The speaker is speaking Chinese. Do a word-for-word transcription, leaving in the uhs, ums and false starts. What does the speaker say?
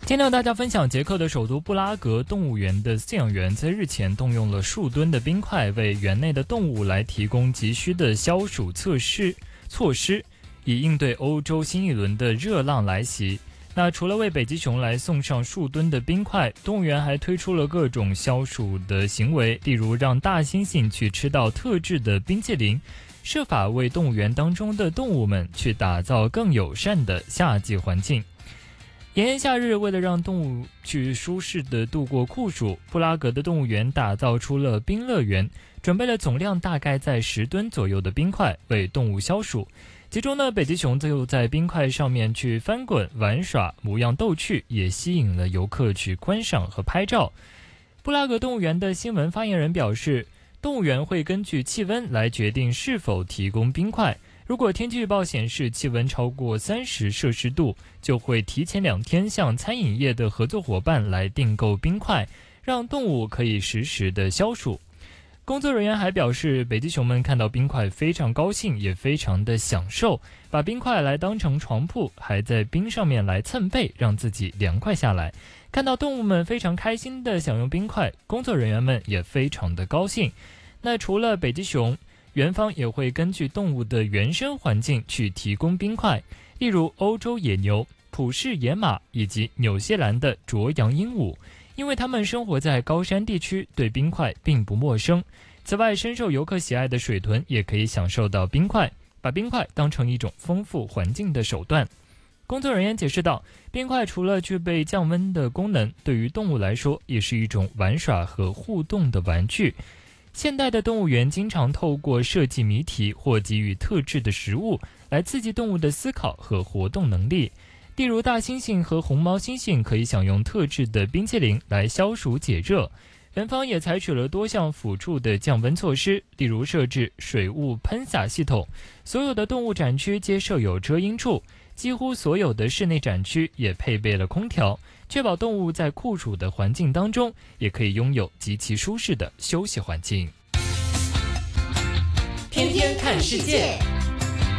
今天和大家分享，捷克的首都布拉格动物园的饲养员在日前动用了数吨的冰块，为园内的动物来提供急需的消暑测试措施，以应对欧洲新一轮的热浪来袭。那除了为北极熊来送上数吨的冰块，动物园还推出了各种消暑的行为，例如让大猩猩去吃到特制的冰淇淋，设法为动物园当中的动物们去打造更友善的夏季环境。炎炎夏日，为了让动物去舒适地度过酷暑，布拉格的动物园打造出了冰乐园，准备了总量大概在十吨左右的冰块，为动物消暑。其中呢，北极熊则又在冰块上面去翻滚玩耍，模样逗趣，也吸引了游客去观赏和拍照。布拉格动物园的新闻发言人表示，动物园会根据气温来决定是否提供冰块。如果天气预报显示气温超过三十摄氏度，就会提前两天向餐饮业的合作伙伴来订购冰块，让动物可以实时的消暑。工作人员还表示，北极熊们看到冰块非常高兴，也非常的享受，把冰块来当成床铺，还在冰上面来蹭被，让自己凉快下来。看到动物们非常开心的享用冰块，工作人员们也非常的高兴。那除了北极熊，园方也会根据动物的原生环境去提供冰块，例如欧洲野牛、普氏野马以及纽西兰的啄羊鹦鹉，因为它们生活在高山地区，对冰块并不陌生。此外，深受游客喜爱的水豚也可以享受到冰块，把冰块当成一种丰富环境的手段。工作人员解释道，冰块除了具备降温的功能，对于动物来说也是一种玩耍和互动的玩具。现代的动物园经常透过设计谜题或给予特制的食物来刺激动物的思考和活动能力。例如大猩猩和红毛猩猩可以享用特制的冰淇淋来消暑解热。园方也采取了多项辅助的降温措施，例如设置水雾喷洒系统，所有的动物展区皆设有遮阴处，几乎所有的室内展区也配备了空调，确保动物在酷暑的环境当中也可以拥有极其舒适的休息环境。 天天看世界。